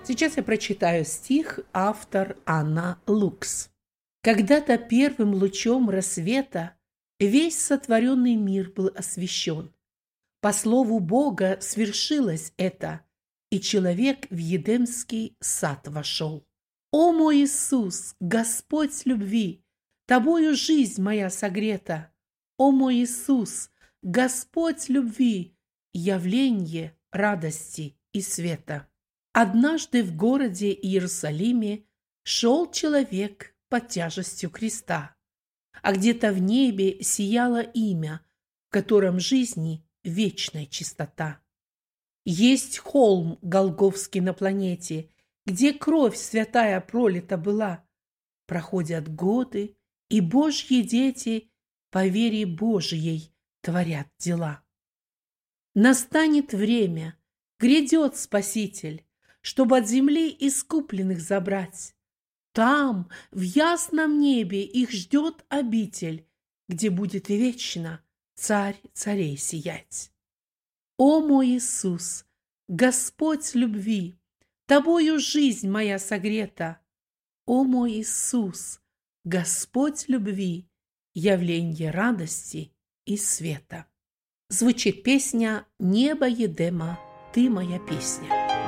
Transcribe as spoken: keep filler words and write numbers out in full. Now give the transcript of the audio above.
Сейчас я прочитаю стих, автор Анна Лукс. «Когда-то первым лучом рассвета весь сотворенный мир был освещен. По слову Бога свершилось это, и человек в Едемский сад вошел. О мой Иисус, Господь любви, тобою жизнь моя согрета. О мой Иисус, Господь любви, явление радости и света». Однажды в городе Иерусалиме шел человек под тяжестью креста, а где-то в небе сияло имя, в котором жизни вечная чистота. Есть холм Голгофский на планете, где кровь святая пролита была. Проходят годы, и Божьи дети по вере Божией творят дела. Настанет время, грядет Спаситель, чтобы от земли искупленных забрать. Там, в ясном небе, их ждет обитель, где будет вечно Царь царей сиять. О мой Иисус, Господь любви, тобою жизнь моя согрета. О мой Иисус, Господь любви, явление радости и света. Звучит песня «Небо Едема, ты моя песня».